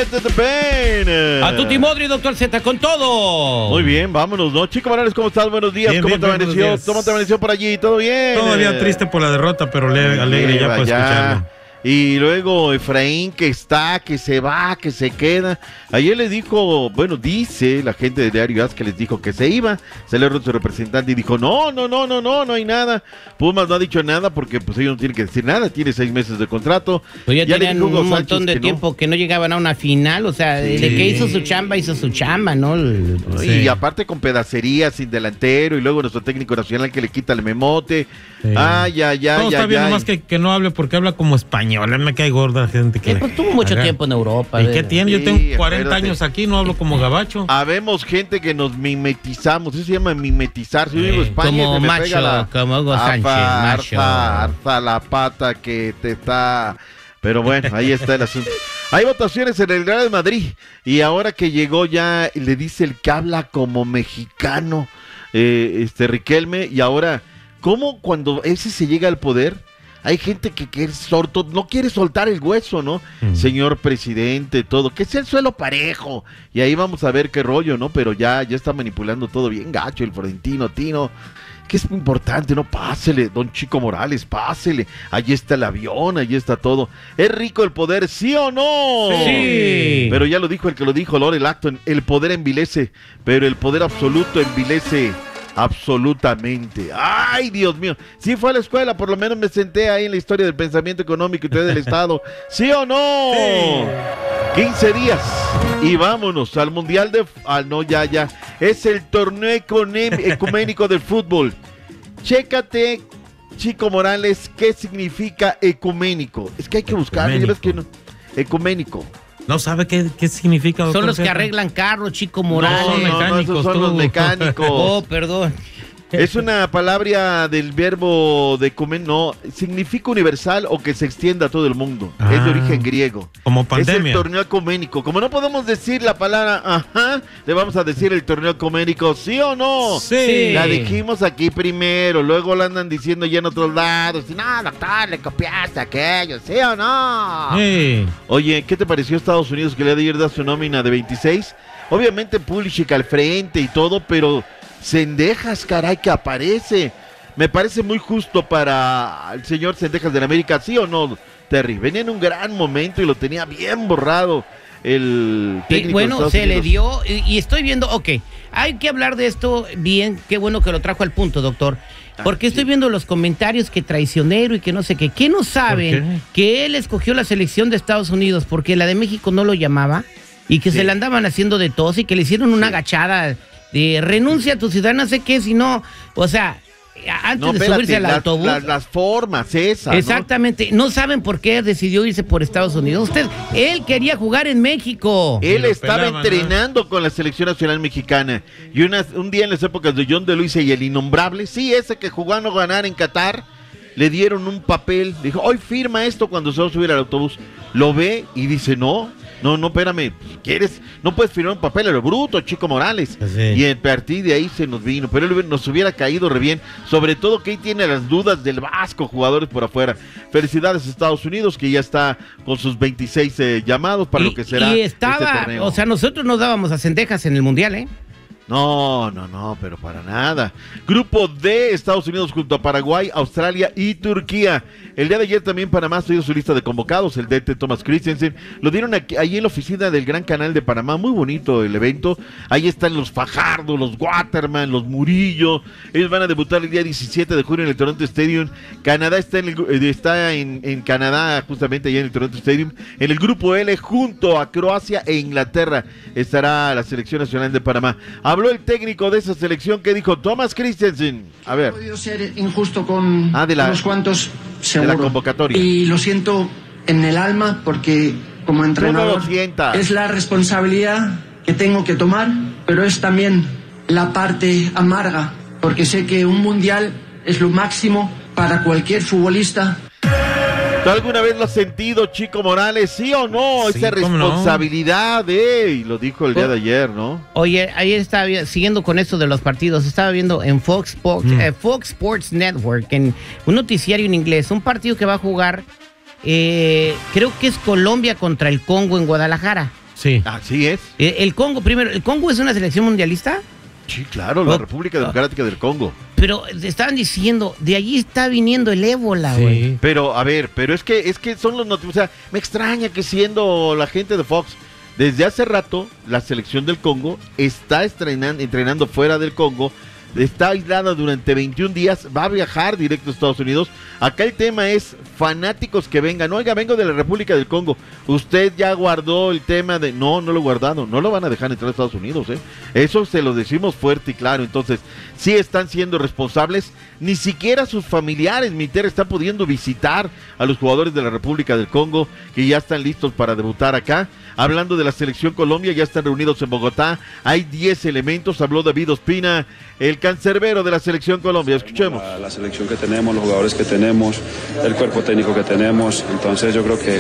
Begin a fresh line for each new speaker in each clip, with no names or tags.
Siente the pain.
A tutti modri, doctor Z, con todo.
Muy bien, vámonos, ¿no? Chico Morales, ¿cómo estás? Buenos días.
Bien,
¿Cómo
bien,
te amaneció?
buenos días.
¿Cómo te amaneció por allí? ¿Todo bien?
Todavía triste por la derrota, pero alegre ya por escucharlo.
Y luego Efraín, que está, que se va, que se queda. Ayer le dijo, bueno, dice la gente de Diario AS que les dijo que se iba. Salió su representante y dijo, no hay nada. Pumas no ha dicho nada porque pues ellos no tienen que decir nada. Tiene 6 meses de contrato.
Pues ya
le
tenían
dijo Hugo
un montón
Sánchez
de tiempo que no llegaban a una final. O sea, de que hizo su chamba, ¿no?
Sí. Y aparte con pedacería, sin delantero. Y luego nuestro técnico nacional que le quita el memote.
Sí. Todo está bien, nomás que no hable porque habla como español. Me cae gorda la gente que...
Pues tuvo mucho tiempo en Europa.
¿Y qué tiene? Yo tengo 40
acuérdate.
años aquí, no hablo como gabacho.
Habemos gente que nos mimetizamos. Eso se llama mimetizar. Si yo digo España,
como
se me
macho,
pega
como Hugo Sánchez, macho.
Arza la pata que te está... Pero bueno, ahí está el asunto. Hay votaciones en el Real Madrid. Y ahora que llegó ya, le dice el que habla como mexicano, Riquelme. Y ahora, ¿cómo cuando ese se llega al poder? Hay gente que no quiere soltar el hueso, ¿no? Señor presidente, todo, que sea el suelo parejo. Y ahí vamos a ver qué rollo, ¿no? Pero ya está manipulando todo bien gacho el Florentino Tino. Que es importante, ¿no? Pásele, don Chico Morales, pásele. Allí está el avión, allí está todo. ¿Es rico el poder, sí o no?
Sí.
Pero ya lo dijo el que lo dijo, Lorel Acton, el poder envilece, pero el poder absoluto envilece absolutamente. Ay, Dios mío. Sí fue a la escuela, por lo menos me senté ahí en la historia del pensamiento económico y todo del Estado. ¿Sí o no? Sí. 15 días y vámonos al Mundial de... ya. Es el torneo ecuménico del fútbol. Chécate, Chico Morales, ¿qué significa ecuménico? Es que hay que buscarlo. ¿Ya ves que no? Ecuménico.
¿No sabe qué significa, doctor?
Son los que arreglan carros, Chico Morales.
No, esos son los mecánicos.
Oh, perdón.
Es una palabra del verbo de significa universal o que se extienda a todo el mundo. Es de origen griego.
Como pandemia.
Es el torneo ecuménico. Como no podemos decir la palabra ajá, le vamos a decir el torneo ecuménico, ¿sí o no?
Sí.
La dijimos aquí primero, luego la andan diciendo ya en otros lados. Y, no, doctor, le copiaste a aquello, ¿sí o no?
Sí.
Oye, ¿qué te pareció Estados Unidos que le ayer da su nómina de 26? Obviamente Pulisic al frente y todo, pero... Cendejas, caray, que aparece. Me parece muy justo para el señor Cendejas del América, ¿sí o no, Terry? Venía en un gran momento y lo tenía bien borrado el técnico.
Y bueno, se le dio, y estoy viendo, hay que hablar de esto bien, qué bueno que lo trajo al punto, doctor. Porque estoy viendo los comentarios que traicionero y que no sé qué. ¿Qué no saben que él escogió la selección de Estados Unidos porque la de México no lo llamaba? Y que se le andaban haciendo de tos y que le hicieron una agachada... renuncia a tu ciudad, no sé qué, si no, o sea, antes de subirse al autobús.
Las formas esas.
Exactamente, ¿no? Saben por qué decidió irse por Estados Unidos. Él quería jugar en México.
Él estaba entrenando con la selección nacional mexicana. Y un día en las épocas de John de Luisa y el innombrable, sí, ese que jugó a no ganar en Qatar, le dieron un papel, dijo, hoy firma esto cuando se va a subir al autobús. Lo ve y dice, no, espérame, ¿quieres? No puedes firmar un papel a lo bruto, Chico Morales.
Sí.
Y a partir de ahí se nos vino, pero él nos hubiera caído re bien, sobre todo que ahí tiene las dudas del Vasco, jugadores por afuera. Felicidades a Estados Unidos, que ya está con sus 26 llamados para lo que será
este torneo. O sea, nosotros nos dábamos a Cendejas en el Mundial, ¿eh?
No, pero para nada. Grupo D, Estados Unidos junto a Paraguay, Australia y Turquía. El día de ayer también Panamá ha su lista de convocados, el DT Thomas Christensen. Lo dieron ahí en la oficina del Gran Canal de Panamá, muy bonito el evento. Ahí están los Fajardo, los Waterman, los Murillo. Ellos van a debutar el día 17 de junio en el Toronto Stadium. Canadá está en Canadá, justamente allá en el Toronto Stadium. En el grupo L, junto a Croacia e Inglaterra, estará la selección nacional de Panamá. Habló el técnico de esa selección que dijo Thomas Christensen. A ver.
He podido ser injusto con unos cuantos, seguro.
De la convocatoria.
Y lo siento en el alma porque como entrenador es la responsabilidad que tengo que tomar, pero es también la parte amarga porque sé que un mundial es lo máximo para cualquier futbolista.
¿Tú alguna vez lo has sentido, Chico Morales? ¿Sí o no?
Sí,
esa responsabilidad, y lo dijo el día de ayer, ¿no?
Oye, ayer estaba siguiendo con esto de los partidos, estaba viendo en Fox Sports Network, en un noticiario en inglés, un partido que va a jugar, creo que es Colombia contra el Congo en Guadalajara.
Sí.
Así es.
El Congo, primero, ¿el Congo es una selección mundialista?
Sí, claro, la República Democrática del Congo.
Pero estaban diciendo, de allí está viniendo el ébola, güey. Sí.
Pero, a ver, es que son los noticias. O sea, me extraña que siendo la gente de Fox, desde hace rato, la selección del Congo está entrenando fuera del Congo, está aislada durante 21 días, va a viajar directo a Estados Unidos. Acá el tema es fanáticos que vengan. Oiga, vengo de la República del Congo. Usted ya guardó el tema de... No lo he guardado. No lo van a dejar entrar a Estados Unidos, ¿eh? Eso se lo decimos fuerte y claro. Entonces, sí están siendo responsables. Ni siquiera sus familiares, Miter, están pudiendo visitar a los jugadores de la República del Congo, que ya están listos para debutar acá. Hablando de la selección Colombia, ya están reunidos en Bogotá. Hay 10 elementos. Habló David Ospina, el cancerbero de la selección Colombia. Escuchemos.
La selección que tenemos, los jugadores que tenemos, el cuerpo técnico que tenemos. Entonces yo creo que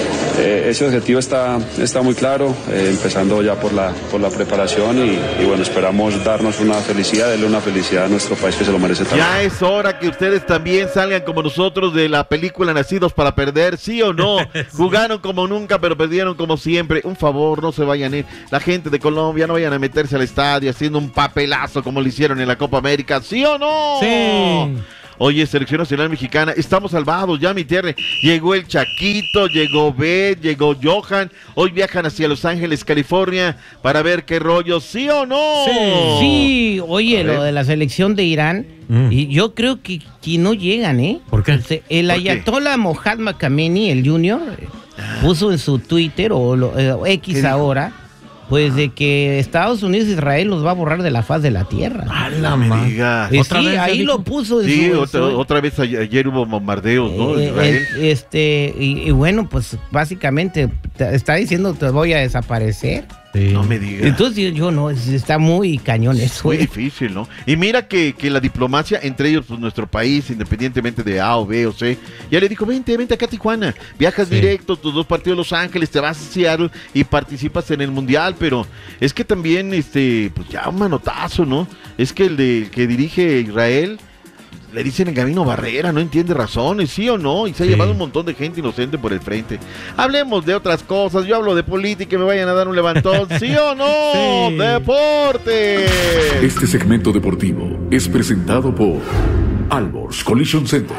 ese objetivo está muy claro, empezando ya por la preparación y bueno, esperamos darnos una felicidad, darle una felicidad a nuestro país que se lo merece también.
Ya es hora que ustedes también salgan como nosotros de la película Nacidos para Perder, ¿sí o no? Sí. Jugaron como nunca, pero perdieron como siempre. Un favor, no se vayan a ir. La gente de Colombia no vayan a meterse al estadio haciendo un papelazo como lo hicieron en la Copa América, ¿sí o no?
Sí.
Oye, Selección Nacional Mexicana, estamos salvados ya, mi tierra. Llegó el Chaquito, llegó Bet, llegó Johan. Hoy viajan hacia Los Ángeles, California, para ver qué rollo, ¿sí o no?
Sí, oye, lo de la selección de Irán, y yo creo que no llegan, ¿eh?
¿Por qué?
El ayatollah Mohammad Khamenei, el Junior, puso en su Twitter, o X ahora, pues de que Estados Unidos e Israel los va a borrar de la faz de la tierra.
¡A la madre!
¿Otra vez, ahí lo puso.
Sí, otra vez ayer hubo bombardeos, ¿no?
Israel. Y bueno, pues básicamente está diciendo te voy a desaparecer.
Sí. No me digas.
Entonces yo no, está muy cañón eso.
Muy difícil, ¿no? Y mira que la diplomacia, entre ellos, pues nuestro país, independientemente de A o B o C, ya le dijo, vente acá a Tijuana, viajas directo, tus 2 partidos a Los Ángeles, te vas a Seattle y participas en el Mundial, pero es que también, pues ya un manotazo, ¿no? Es que el que dirige Israel, le dicen en Gabino Barrera, no entiende razones, ¿sí o no? Y se ha llevado un montón de gente inocente por el frente. Hablemos de otras cosas, yo hablo de política y me vayan a dar un levantón, ¿sí o no? Sí. ¡Deporte!
Este segmento deportivo es presentado por Alborz Collision Center.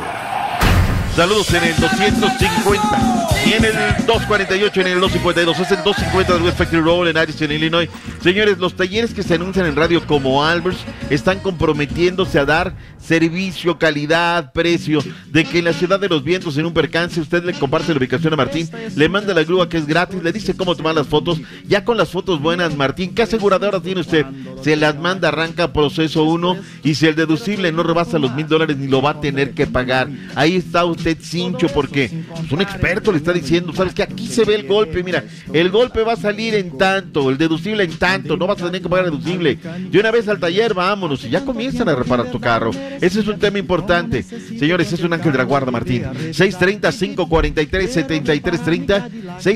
Saludos en el 250 y en el 248, en el 252. Es el 250 del West Factory Road en Addison, Illinois. Señores, los talleres que se anuncian en radio como Alborz están comprometiéndose a dar servicio, calidad, precio. De que en la Ciudad de los Vientos, en un percance, usted le comparte la ubicación a Martín, le manda la grúa que es gratis, le dice cómo tomar las fotos. Ya con las fotos buenas, Martín, ¿qué aseguradora tiene usted? Se las manda, arranca proceso 1, y si el deducible no rebasa los $1,000, ni lo va a tener que pagar. Ahí está usted cincho, porque pues, un experto le está diciendo, sabes que aquí se ve el golpe, mira, el golpe va a salir en tanto, el deducible en tanto, no vas a tener que pagar deducible. De una vez al taller, vámonos, y ya comienzan a reparar tu carro. Ese es un tema importante. Señores, es un ángel de la guarda, Martín. 630-543-7330,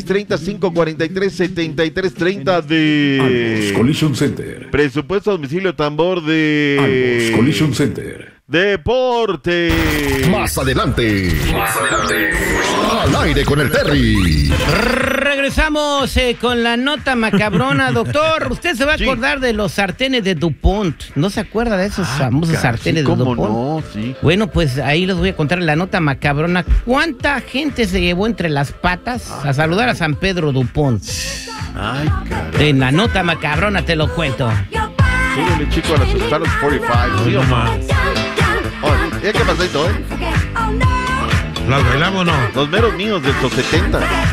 630-543-7330 de
Alborz Collision Center.
Presupuesto a domicilio tambor de
Alborz Collision Center.
Deporte.
Más adelante. Al aire con el Terry.
Regresamos con la nota macabrona, doctor. Usted se va a acordar de los sartenes de DuPont. ¿No se acuerda de esos famosos sartenes de DuPont?
No, sí.
Bueno, pues ahí les voy a contar la nota macabrona. ¿Cuánta gente se llevó entre las patas a saludar a San Pedro DuPont?
Ay, caray.
En la nota macabrona te lo cuento.
Súbele, chico, a las Staros 45. ¿Sí o no? ¿Qué pasó,
¿Las bailamos o no?
Los meros míos de los 70.